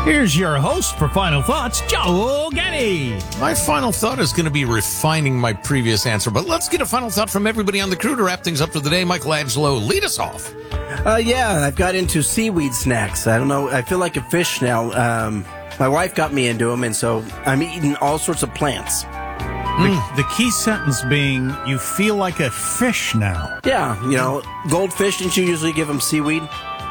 Here's your host for Final Thoughts, Joe Getty. My final thought is going to be refining my previous answer, but let's get a final thought from everybody on the crew to wrap things up for the day. Michelangelo, lead us off. Yeah, I've got into seaweed snacks. I don't know. I feel like a fish now. My wife got me into them, and so I'm eating all sorts of plants. The key sentence being, you feel like a fish now. Yeah, you know, goldfish, didn't you usually give them seaweed?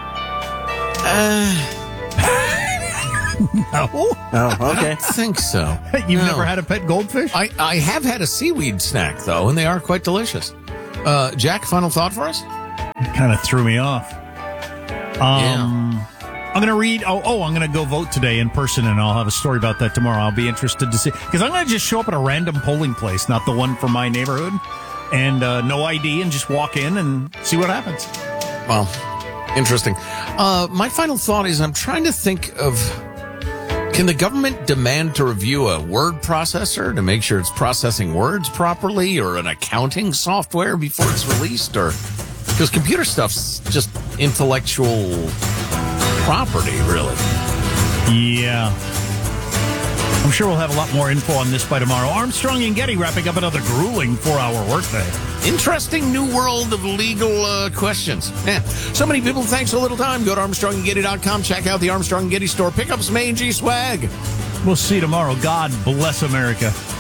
No. Oh, okay. I think so. You've No. never had a pet goldfish? I have had a seaweed snack, though, and they are quite delicious. Jack, final thought for us? It kind of threw me off. I'm going to read. I'm going to go vote today in person, and I'll have a story about that tomorrow. I'll be interested to see. Because I'm going to just show up at a random polling place, not the one from my neighborhood, and no ID, and just walk in and see what happens. Well, interesting. My final thought is I'm trying to think of, can the government demand to review a word processor to make sure it's processing words properly, or an accounting software before it's released? Or because computer stuff's just intellectual property, really. Yeah. I'm sure we'll have a lot more info on this by tomorrow. Armstrong and Getty wrapping up another grueling 4-hour workday. Interesting new world of legal questions. Yeah. So many people, thanks a little time. Go to ArmstrongandGetty.com. Check out the Armstrong and Getty store. Pick up some A&G swag. We'll see you tomorrow. God bless America.